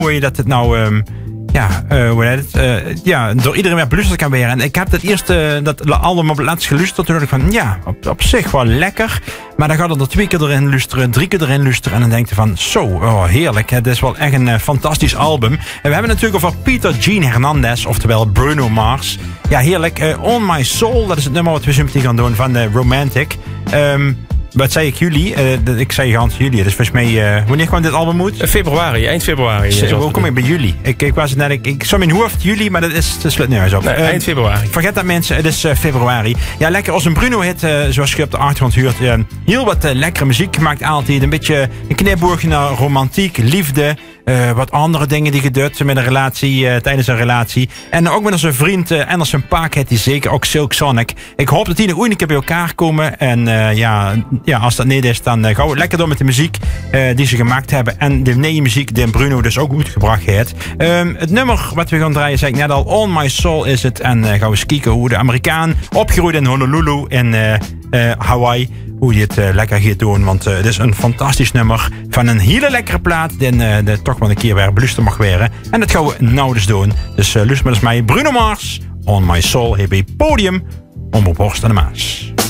hoe je dat het nou... hoe heet het? Door iedereen weer beluisterd kan worden. En ik heb dat eerste dat album op het laatst geluisterd. Toen dacht ik van, ja, op zich wel lekker. Maar dan gaat het er 2 keer erin luisteren, 3 keer erin luisteren. En dan denk je van, heerlijk. Het is wel echt een fantastisch album. En we hebben het natuurlijk over Peter Gene Hernandez, oftewel Bruno Mars. Ja, heerlijk. On My Soul, dat is het nummer wat we zo meteen gaan doen van de Romantic. Wat zei ik, juli? Ik zei Hans juli. Dus volgens mij, wanneer kwam dit album uit? Februari, eind februari. Hoe kom ik bij juli? Ik was het net, ik zou mijn hoofd juli, maar dat sluit nergens op. Eind februari. Vergeet dat mensen, het is februari. Ja, lekker als een Bruno-hit, zoals je op de achtergrond hoort. Heel wat lekkere muziek gemaakt altijd. Een beetje een knipoogje naar romantiek, liefde. Wat andere dingen die gedoet met een relatie, tijdens een relatie. En ook met zijn vriend Anderson .Paak heeft hij zeker, ook Silk Sonic. Ik hoop dat die nog ooit een keer bij elkaar komen. En als dat niet is, dan gaan we lekker door met de muziek die ze gemaakt hebben. En de nieuwe muziek die Bruno dus ook uitgebracht heeft. Het nummer wat we gaan draaien, zei ik net al, On My Soul is het. En gaan we eens kijken hoe de Amerikaan, opgegroeid in Honolulu in Hawaii, hoe hij het lekker gaat doen. Want het is een fantastisch nummer van een hele lekkere plaat die toch wel een keer weer beluisterd mag worden. En dat gaan we nou dus doen. Dus luister maar eens mee. Bruno Mars, On My Soul, hier bij Podium, Omroep Horst aan de Maas.